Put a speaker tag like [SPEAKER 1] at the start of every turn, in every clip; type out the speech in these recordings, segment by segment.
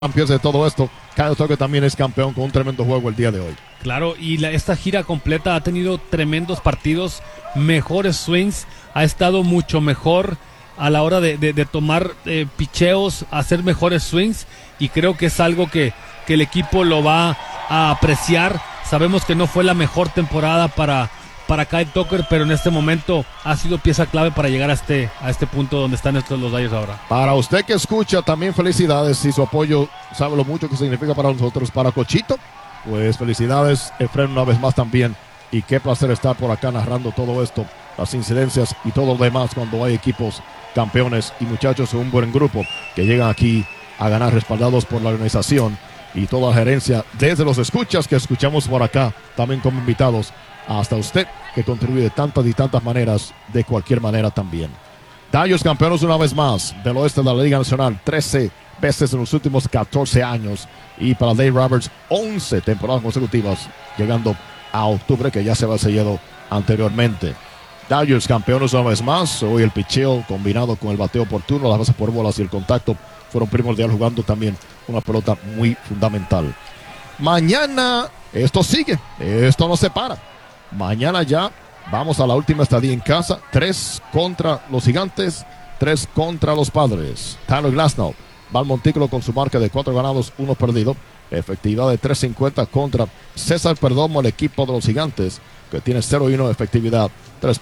[SPEAKER 1] Campeón de todo esto, Kyle Tucker también es campeón con un tremendo juego el día de hoy.
[SPEAKER 2] Claro, y esta gira completa ha tenido tremendos partidos, mejores swings, ha estado mucho mejor a la hora de tomar picheos, hacer mejores swings, y creo que es algo que el equipo lo va a apreciar. Sabemos que no fue la mejor temporada para Kyle Tucker, pero en este momento ha sido pieza clave para llegar a este punto donde están los Dodgers ahora.
[SPEAKER 1] Para usted que escucha, también felicidades, y su apoyo sabe lo mucho que significa para nosotros. Para Cochito, pues felicidades, Efren, una vez más también, y qué placer estar por acá narrando todo esto, las incidencias y todo lo demás cuando hay equipos campeones y muchachos, un buen grupo que llegan aquí a ganar, respaldados por la organización y toda la gerencia, desde los escuchas que escuchamos por acá, también como invitados, hasta usted que contribuye de tantas y tantas maneras, de cualquier manera también. Dodgers campeones una vez más del oeste de la Liga Nacional, 13 veces en los últimos 14 años, y para Dave Roberts 11 temporadas consecutivas, llegando a octubre, que ya se había sellado anteriormente. Dodgers campeones una vez más. Hoy el picheo combinado con el bateo oportuno, las bases por bolas y el contacto fueron primordiales, jugando también una pelota muy fundamental. Mañana esto sigue, esto no se para. Mañana ya vamos a la última estadía en casa. 3 contra los Gigantes, 3 contra los Padres. Tyler Glasnow va al montículo con su marca de 4 ganados, 1 perdido. Efectividad de 3.50 contra César Perdomo, el equipo de los Gigantes, que tiene 0-1 efectividad,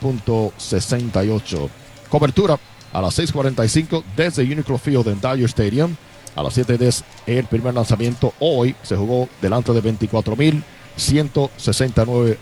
[SPEAKER 1] 3.68. Cobertura a las 6:45 desde Unicro Field en Dodger Stadium. A las 7:10 el primer lanzamiento. Hoy se jugó delante de 24,169